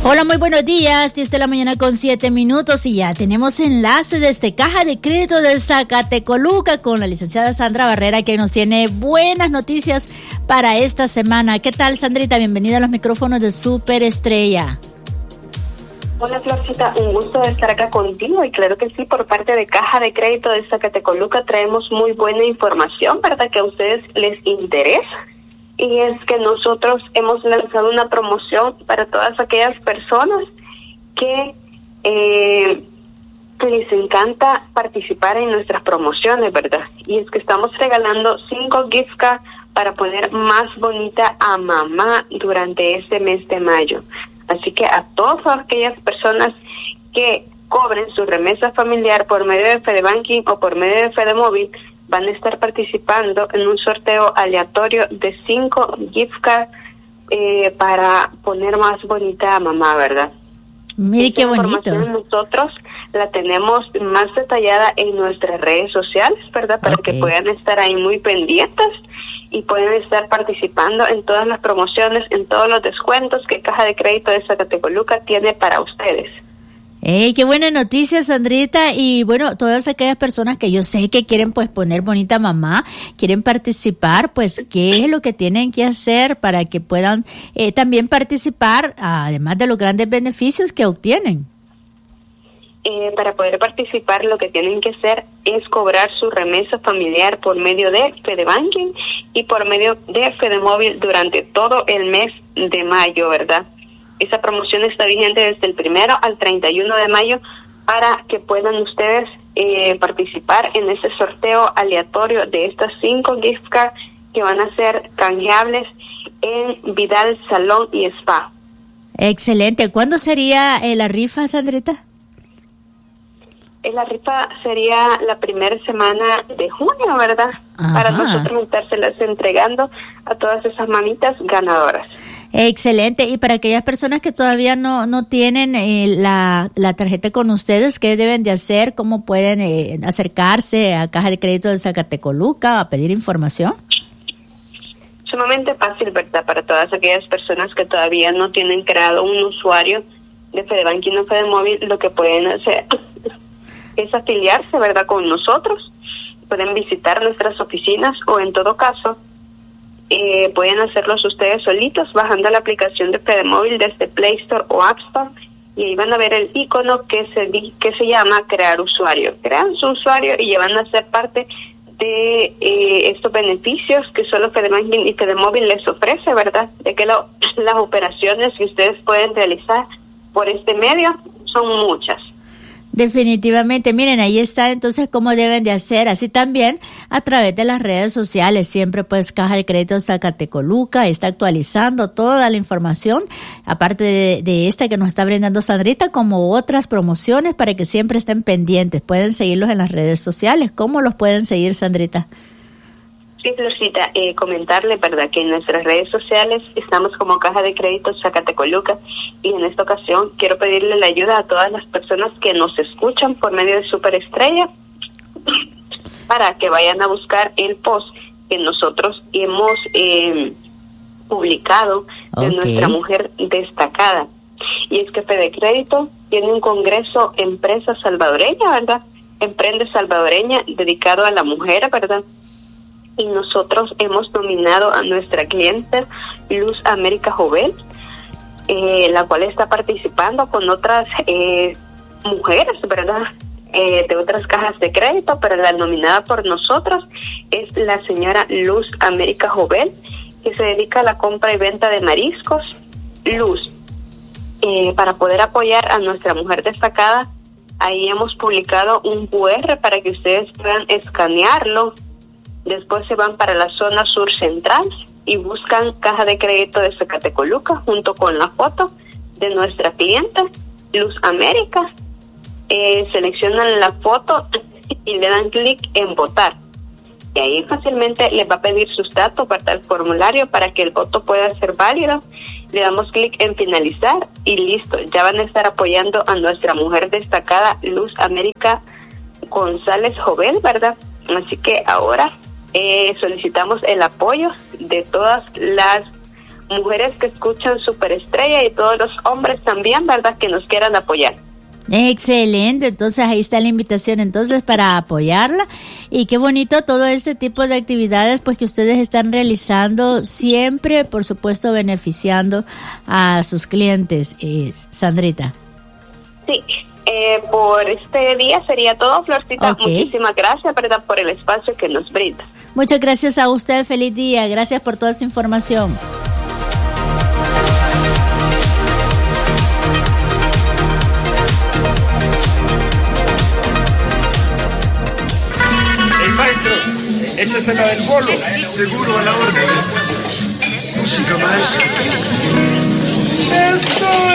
Hola, muy buenos días. 10 de la mañana con 7 minutos y ya tenemos enlace desde Caja de Crédito de Zacatecoluca con la licenciada Sandra Barrera, que nos tiene buenas noticias para esta semana. ¿Qué tal, Sandrita? Bienvenida a los micrófonos de Super Estrella. Hola, Florcita, un gusto de estar acá contigo y claro que sí, por parte de Caja de Crédito de Zacatecoluca traemos muy buena información, ¿verdad? Que a ustedes les interesa. Y es que nosotros hemos lanzado una promoción para todas aquellas personas que les encanta participar en nuestras promociones, ¿verdad? Y es que estamos regalando 5 gift cards para poner más bonita a mamá durante este mes de mayo. Así que a todas aquellas personas que cobren su remesa familiar por medio de FedeBanking o por medio de FedeMóvil, van a estar participando en un sorteo aleatorio de 5 gift cards para poner más bonita a mamá, ¿verdad? Mire qué bonito. Nosotros la tenemos más detallada en nuestras redes sociales, ¿verdad? Para que puedan estar ahí muy pendientes y pueden estar participando en todas las promociones, en todos los descuentos que Caja de Crédito de Zacatecoluca tiene para ustedes. Qué buena noticia, Sandrita. Y bueno, todas aquellas personas que yo sé que quieren pues poner bonita mamá, quieren participar, pues ¿qué es lo que tienen que hacer para que puedan también participar, además de los grandes beneficios que obtienen? Para poder participar, lo que tienen que hacer es cobrar su remesa familiar por medio de FedeBanking y por medio de FedeMóvil durante todo el mes de mayo, ¿verdad? Esa promoción está vigente desde el 1 al 31 de mayo para que puedan ustedes participar en ese sorteo aleatorio de estas 5 gift cards que van a ser canjeables en Vidal Salón y Spa. Excelente. ¿Cuándo sería la rifa, Sandrita? La rifa sería la primera semana de junio, ¿verdad? Ajá. Para nosotros estárselas entregando a todas esas mamitas ganadoras. Excelente. Y para aquellas personas que todavía no tienen la tarjeta con ustedes, ¿qué deben de hacer? ¿Cómo pueden acercarse a Caja de Crédito de Zacatecoluca a pedir información? Sumamente fácil, ¿verdad? Para todas aquellas personas que todavía no tienen creado un usuario de FedeBanking o FedeMóvil, lo que pueden hacer es afiliarse, ¿verdad?, con nosotros. Pueden visitar nuestras oficinas o en todo caso pueden hacerlos ustedes solitos bajando la aplicación de FedeMóvil desde Play Store o App Store y ahí van a ver el icono que se llama crear usuario. Crean su usuario y ya van a ser parte de estos beneficios que solo FedeBanking y FedeMóvil les ofrece, ¿verdad? De que las operaciones que ustedes pueden realizar por este medio son muchas. Definitivamente, miren, ahí está entonces cómo deben de hacer, así también a través de las redes sociales, siempre pues Caja de Crédito Zacatecoluca está actualizando toda la información, aparte de esta que nos está brindando Sandrita, como otras promociones para que siempre estén pendientes, pueden seguirlos en las redes sociales. ¿Cómo los pueden seguir, Sandrita? Sí, Florcita, comentarle, ¿verdad?, que en nuestras redes sociales estamos como Caja de Crédito Zacatecoluca y en esta ocasión quiero pedirle la ayuda a todas las personas que nos escuchan por medio de Super Estrella para que vayan a buscar el post que nosotros hemos publicado de nuestra mujer destacada. Y es que FedeCrédito tiene un congreso Empresa Salvadoreña, ¿verdad? Emprende Salvadoreña dedicado a la mujer, ¿verdad? Y nosotros hemos nominado a nuestra cliente Luz América Jovel, la cual está participando con otras mujeres, ¿verdad? De otras cajas de crédito, pero la nominada por nosotros es la señora Luz América Jovel, que se dedica a la compra y venta de mariscos. Luz, para poder apoyar a nuestra mujer destacada, ahí hemos publicado un QR para que ustedes puedan escanearlo. Después se van para la zona sur central y buscan Caja de Crédito de Zacatecoluca junto con la foto de nuestra clienta, Luz América. Seleccionan la foto y le dan clic en votar. Y ahí fácilmente les va a pedir sus datos para el formulario para que el voto pueda ser válido. Le damos clic en finalizar y listo. Ya van a estar apoyando a nuestra mujer destacada, Luz América González Jovel, ¿verdad? Así que ahora solicitamos el apoyo de todas las mujeres que escuchan Superestrella y todos los hombres también, ¿verdad?, que nos quieran apoyar. Excelente, entonces ahí está la invitación entonces para apoyarla, y qué bonito todo este tipo de actividades pues que ustedes están realizando, siempre por supuesto beneficiando a sus clientes, Sandrita. Sí, por este día sería todo, Florcita. Okay. Muchísimas gracias, ¿verdad?, por el espacio que nos brinda. Muchas gracias a usted, feliz día, gracias por toda esa información. Maestro, échese la del bolo. Seguro, a la orden. Música, maestro. Esto es